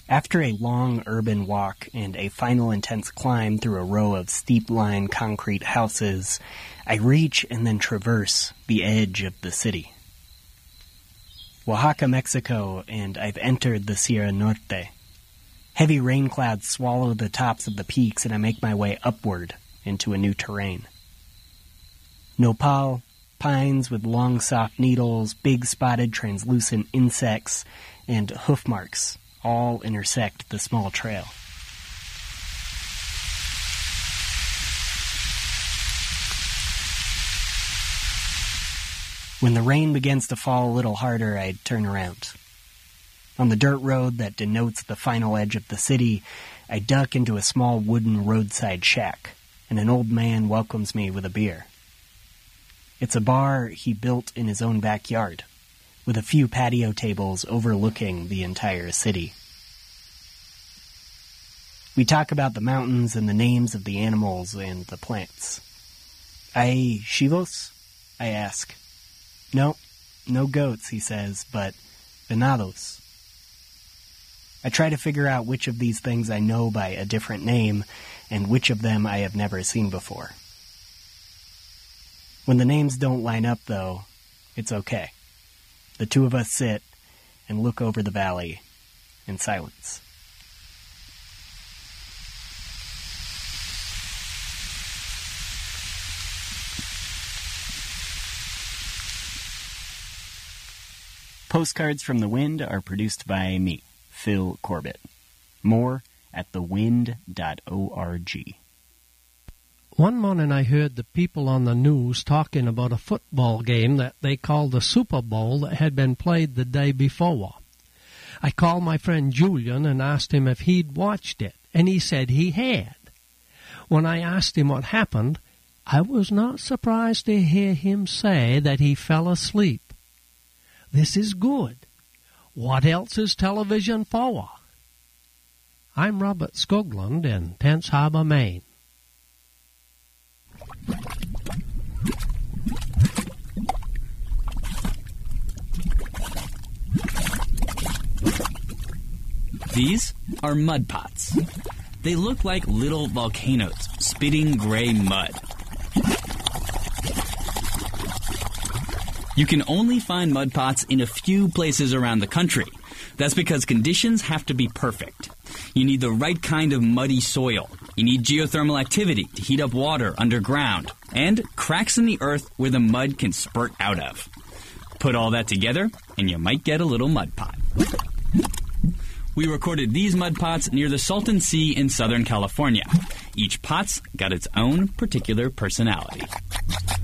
After a long urban walk and a final intense climb through a row of steep-line concrete houses, I reach and then traverse the edge of the city. Oaxaca, Mexico, and I've entered the Sierra Norte. Heavy rain clouds swallow the tops of the peaks, and I make my way upward into a new terrain. Nopal, pines with long soft needles, big spotted translucent insects, and hoof marks all intersect the small trail. When the rain begins to fall a little harder, I turn around. On the dirt road that denotes the final edge of the city, I duck into a small wooden roadside shack, and an old man welcomes me with a beer. It's a bar he built in his own backyard, with a few patio tables overlooking the entire city. We talk about the mountains and the names of the animals and the plants. ¿Hay chivos? I ask. No goats, he says, but venados. I try to figure out which of these things I know by a different name and which of them I have never seen before. When the names don't line up, though, it's okay. The two of us sit and look over the valley in silence. Postcards from the Wind are produced by me, Phil Corbett. More at thewind.org. One morning I heard the people on the news talking about a football game that they called the Super Bowl that had been played the day before. I called my friend Julian and asked him if he'd watched it, and he said he had. When I asked him what happened, I was not surprised to hear him say that he fell asleep. This is good. What else is television for? I'm Robert Skoglund in Tense Harbor, Maine. These are mud pots. They look like little volcanoes spitting gray mud. You can only find mud pots in a few places around the country. That's because conditions have to be perfect. You need the right kind of muddy soil. You need geothermal activity to heat up water underground, and cracks in the earth where the mud can spurt out of. Put all that together, and you might get a little mud pot. We recorded these mud pots near the Salton Sea in Southern California. Each pot's got its own particular personality.